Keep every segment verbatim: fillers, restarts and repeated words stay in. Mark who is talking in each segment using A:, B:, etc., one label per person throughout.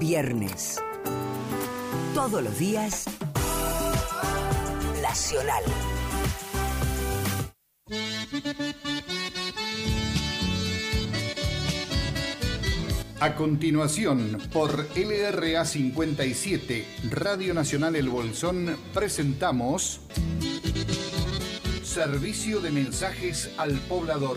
A: viernes. Todos los días, Nacional.
B: A continuación, por L R A cincuenta y siete, Radio Nacional El Bolsón, presentamos Servicio de Mensajes al Poblador.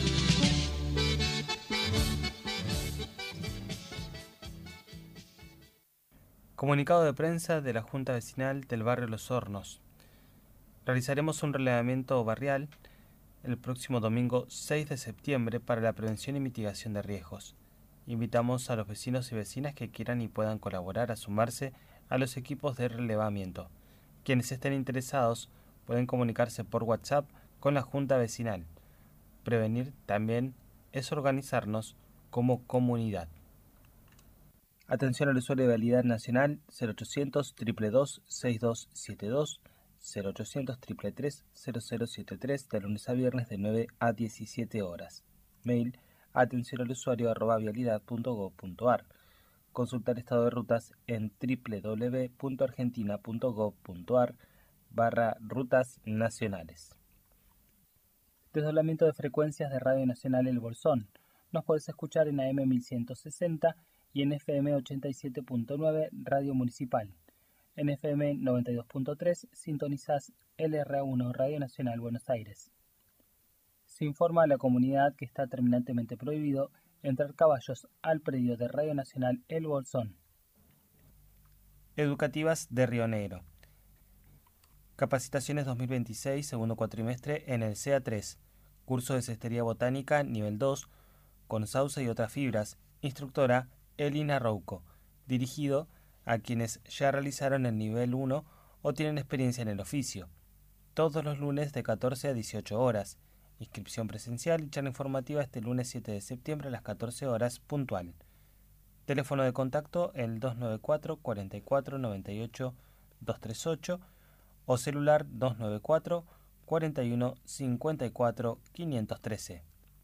C: Comunicado de prensa de la Junta Vecinal del barrio Los Hornos. Realizaremos un relevamiento barrial el próximo domingo seis de septiembre para la prevención y mitigación de riesgos. Invitamos a los vecinos y vecinas que quieran y puedan colaborar a sumarse a los equipos de relevamiento. Quienes estén interesados pueden comunicarse por WhatsApp con la Junta Vecinal. Prevenir también es organizarnos como comunidad. Atención al usuario de validad nacional cero ochocientos, dos dos dos, seis dos siete dos, cero ochocientos, tres tres tres, cero cero siete tres, de lunes a viernes de nueve a diecisiete horas. Mail atención al usuario arroba vialidad punto gob punto ar. Consultar estado de rutas en doble u doble u doble u punto argentina punto gob punto ar barra rutas nacionales. Desdoblamiento de frecuencias de Radio Nacional El Bolsón. Nos podés escuchar en A M mil ciento sesenta y en F M ochenta y siete punto nueve Radio Municipal. En F M noventa y dos punto tres sintonizás L R A uno Radio Nacional Buenos Aires. Se informa a la comunidad que está terminantemente prohibido entrar caballos al predio de Radio Nacional El Bolsón. Educativas de Río Negro. Capacitaciones dos mil veintiséis, segundo cuatrimestre en el C A tres. Curso de Cestería Botánica, nivel dos, con sauce y otras fibras. Instructora Elina Rouco. Dirigido a quienes ya realizaron el nivel uno o tienen experiencia en el oficio. Todos los lunes de catorce a dieciocho horas. Inscripción presencial y charla informativa este lunes siete de septiembre a las catorce horas puntual. Teléfono de contacto el dos nueve cuatro, cuatro cuatro, nueve ocho, dos tres ocho o celular dos nueve cuatro, cuatro uno, cinco cuatro, cinco uno tres.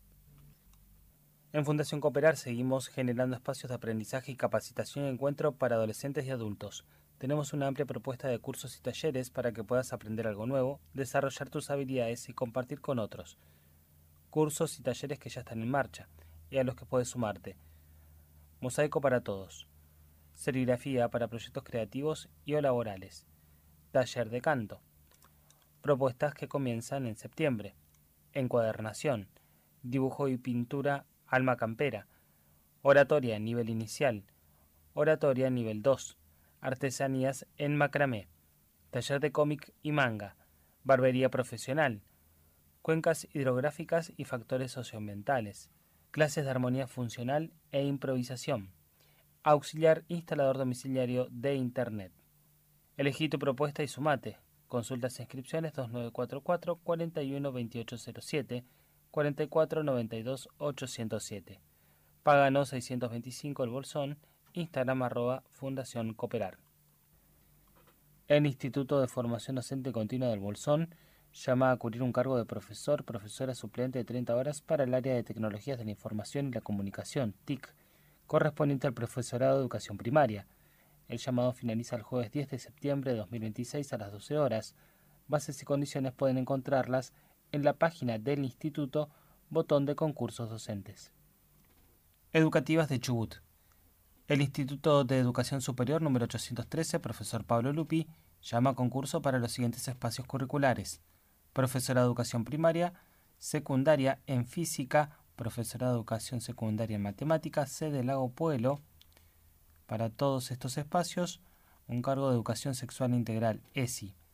C: En Fundación Cooperar seguimos generando espacios de aprendizaje y capacitación y encuentro para adolescentes y adultos. Tenemos una amplia propuesta de cursos y talleres para que puedas aprender algo nuevo, desarrollar tus habilidades y compartir con otros. Cursos y talleres que ya están en marcha y a los que puedes sumarte. Mosaico para todos. Serigrafía para proyectos creativos y o laborales. Taller de canto. Propuestas que comienzan en septiembre. Encuadernación. Dibujo y pintura alma campera. Oratoria nivel inicial. Oratoria nivel dos. Artesanías en macramé, taller de cómic y manga, barbería profesional, cuencas hidrográficas y factores socioambientales, clases de armonía funcional e improvisación, auxiliar instalador domiciliario de Internet. Elegí tu propuesta y sumate. Consultas e inscripciones dos nueve cuatro cuatro, cuatro uno, dos ocho cero siete, cuatro cuatro nueve dos, ocho cero siete. Páganos seiscientos veinticinco el Bolsón. Instagram arroba Fundación Cooperar. El Instituto de Formación Docente Continua del Bolsón llama a cubrir un cargo de profesor, profesora suplente de treinta horas para el área de Tecnologías de la Información y la Comunicación, T I C, correspondiente al profesorado de Educación Primaria. El llamado finaliza el jueves diez de septiembre de dos mil veintiséis a las doce horas. Bases y condiciones pueden encontrarlas en la página del Instituto, botón de concursos docentes. Educativas de Chubut. El Instituto de Educación Superior número ochocientos trece, profesor Pablo Lupi, llama a concurso para los siguientes espacios curriculares. Profesora de Educación Primaria, Secundaria en Física, Profesora de Educación Secundaria en Matemáticas, sede Lago Pueblo. Para todos estos espacios, un cargo de Educación Sexual Integral, E S I.